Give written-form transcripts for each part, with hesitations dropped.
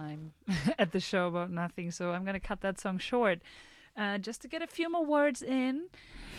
time at the show about nothing, so I'm gonna cut that song short, just to get a few more words in.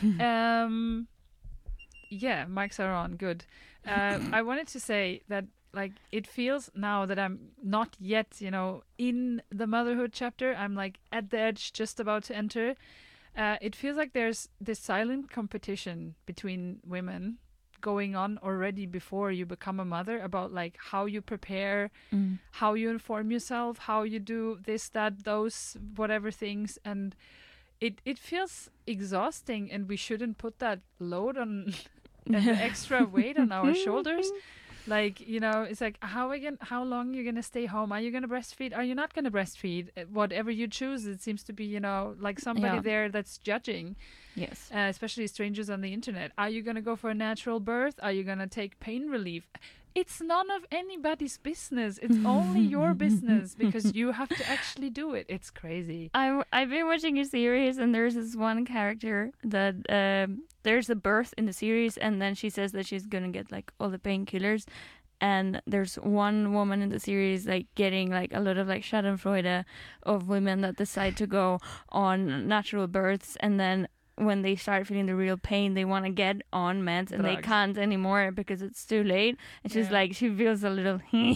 Yeah, mics are on. Good. I wanted to say that, like, it feels now that I'm not yet, in the motherhood chapter. I'm like at the edge, just about to enter. It feels like there's this silent competition between women going on already before you become a mother about like how you prepare, how you inform yourself, how you do this, that, those, whatever things. And it feels exhausting, and we shouldn't put that load on and the extra weight on our shoulders. Like, it's like, how long are you gonna stay home? Are you gonna breastfeed? Are you not gonna breastfeed? Whatever you choose, it seems to be, like somebody there that's judging. Yes. Especially strangers on the internet. Are you gonna go for a natural birth? Are you gonna take pain relief? It's none of anybody's business. It's only your business, because you have to actually do it. It's crazy. I've been watching a series, and there's this one character that there's a birth in the series, and then she says that she's gonna get like all the painkillers, and there's one woman in the series like getting like a lot of like schadenfreude of women that decide to go on natural births, and then when they start feeling the real pain, they want to get on meds, and they can't anymore because it's too late. And she's like, she feels a little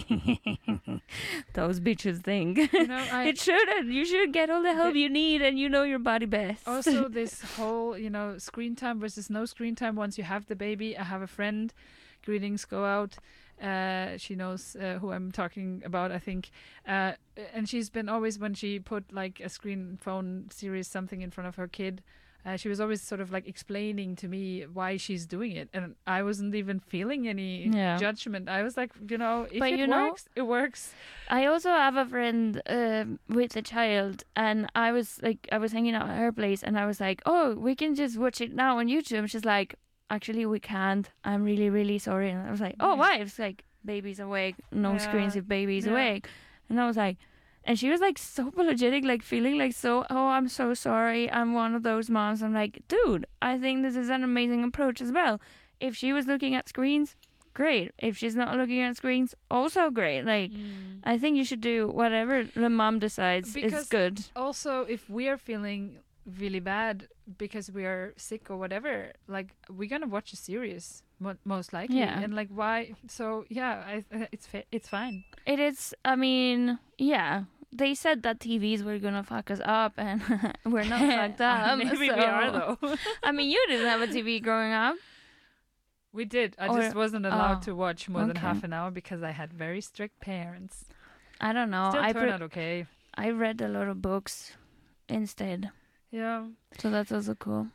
those bitches think. It shouldn't. You should get all the help you need, and you know your body best. Also, this whole, screen time versus no screen time once you have the baby. I have a friend, greetings go out. She knows who I'm talking about, I think. And she's been always, when she put like a screen phone series, something in front of her kid, she was always sort of like explaining to me why she's doing it. And I wasn't even feeling any judgment. I was like, if it works, it works. I also have a friend with a child, and I was hanging out at her place, and I was like, oh, we can just watch it now on YouTube. And she's like, actually, we can't. I'm really, really sorry. And I was like, oh, why? It's like, baby's awake. No screens if baby's awake. And I was like, and she was like so apologetic, like feeling like so, oh, I'm so sorry. I'm one of those moms. I'm like, dude, I think this is an amazing approach as well. If she was looking at screens, great. If she's not looking at screens, also great. Like, I think you should do whatever the mom decides is good. Also, if we are feeling really bad because we are sick or whatever, like, we're gonna watch a series most likely. And like, why? So it's fine. It is. I mean, they said that TVs were gonna fuck us up, and we're not fucked up. Maybe we are, though. I mean, you didn't have a TV growing up. We did. I just wasn't allowed to watch more than half an hour because I had very strict parents. I don't know. Still turned out okay. I read a lot of books instead. Yeah. So that's also cool.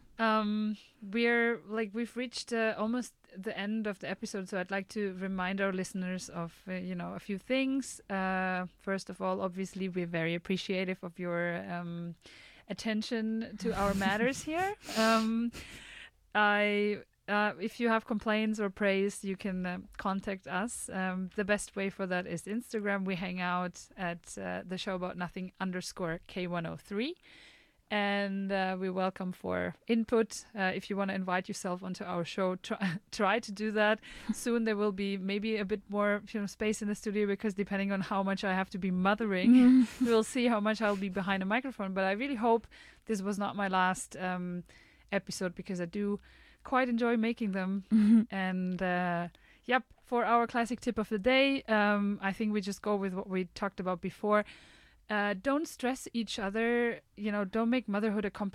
We've reached almost the end of the episode, so I'd like to remind our listeners of a few things. First of all, obviously, we're very appreciative of your attention to our matters here. If you have complaints or praise, you can contact us. The best way for that is Instagram. We hang out at the show about nothing _K103. And we welcome for input. If you want to invite yourself onto our show, try to do that. Soon there will be maybe a bit more space in the studio, because depending on how much I have to be mothering, we'll see how much I'll be behind a microphone. But I really hope this was not my last episode, because I do quite enjoy making them. And for our classic tip of the day, I think we just go with what we talked about before. Don't stress each other. Don't make motherhood a competition.